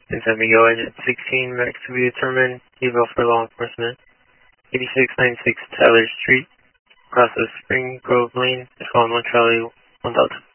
Since Amigo Agent 16, Max to be determined, eval for law enforcement, 8696 Tyler Street, process Spring Grove Lane, F1 Charlie 1000.